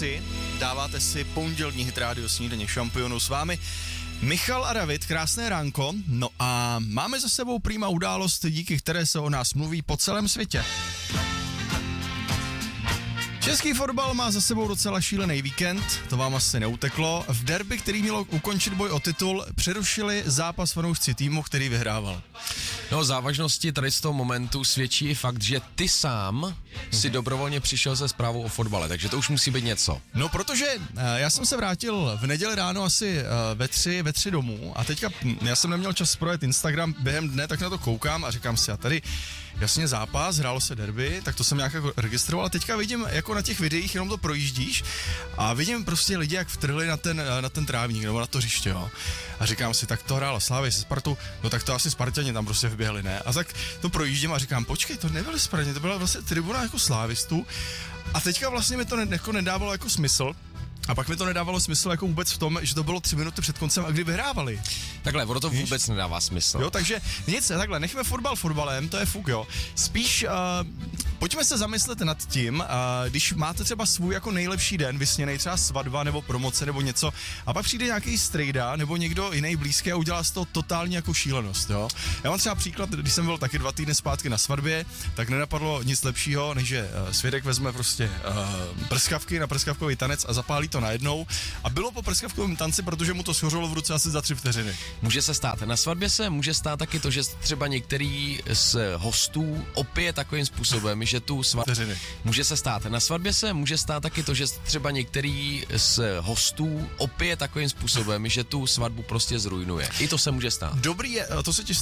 si, dáváte si pondělní hit rádio Snídaně šampionů, s vámi Michal a David, krásné ránko. No a máme za sebou prima událost, díky které se o nás mluví po celém světě. Český fotbal má za sebou docela šílený víkend, to vám asi neuteklo. V derby, který mělo ukončit boj o titul, přerušili zápas fanoušci týmu, který vyhrával. No, závažnosti tady z toho momentu svědčí i fakt, že ty sám si dobrovolně přišel se zprávou o fotbale, takže to už musí být něco. No, protože já jsem se vrátil v neděli ráno asi ve tři domů a teďka já jsem neměl čas projet Instagram během dne, tak na to koukám a říkám si, a tady jasně zápas, hrálo se derby, tak to jsem nějak jako registroval a teďka vidím, jako na těch videích jenom to projíždíš a vidím prostě lidi, jak vtrhli na ten trávník nebo na to hřiště, jo. A říkám si, tak to hrála Slavia se Spartou, no tak to asi Spartani tam prostě vběhli, ne? A tak to projíždím a říkám, počkej, to nebyly Spartani, to byla vlastně tribuna jako slávistů a teďka vlastně mi to jako nedávalo jako smysl. A pak mi to nedávalo smysl jako vůbec v tom, že to bylo 3 minuty před koncem a kdy vyhrávali. Takhle, ono to vůbec nedává smysl. Jo, takže nic, takhle, nechme fotbal fotbalem, to je fuk, jo. Spíš pojďme se zamyslet nad tím, když máte třeba svůj jako nejlepší den, vysněnej třeba svatba nebo promoce nebo něco, a pak přijde nějaký strejda nebo někdo jiný blízký a udělá z toho totální jako šílenost, jo. Já mám třeba příklad, když jsem byl taky 2 týdny zpátky na svatbě, tak nenapadlo nic lepšího, než že svědek vezme prostě prskavky na prskavkový tanec a zapálí to najednou a bylo po prskavkovém tanci, protože mu to schořelo v ruce asi za 3 vteřiny. Může se stát. Na svatbě se může stát taky to, že třeba některý z hostů opije takovým způsobem, že tu svatbu... Může se stát. Na svatbě se může stát taky to, že třeba některý z hostů opije takovým způsobem, že tu svatbu prostě zrujnuje. I to se může stát. Dobrý je, to se ti